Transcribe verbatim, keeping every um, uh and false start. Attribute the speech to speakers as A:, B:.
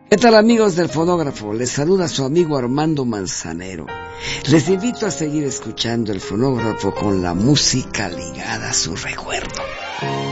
A: ¿Qué tal, amigos del Fonógrafo? Les saluda su amigo Armando Manzanero. Les invito a seguir escuchando el Fonógrafo con la música ligada a su recuerdo.